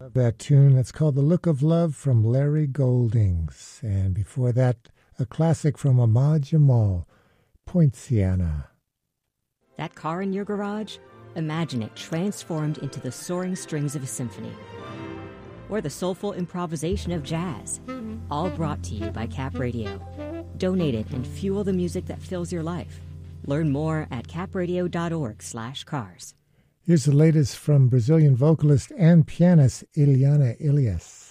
That tune, that's called The Look of Love from Larry Goldings. And before that, a classic from Ahmad Jamal, Poinciana. That car in your garage? Imagine it transformed into the soaring strings of a symphony. Or the soulful improvisation of jazz. All brought to you by Cap Radio. Donate it and fuel the music that fills your life. Learn more at capradio.org/cars. Here's the latest from Brazilian vocalist and pianist Eliana Elias.